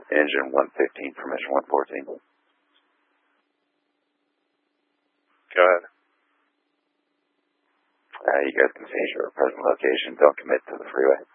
Engine 115, permission 114. Go ahead. You guys can change your present location. Don't commit to the freeway.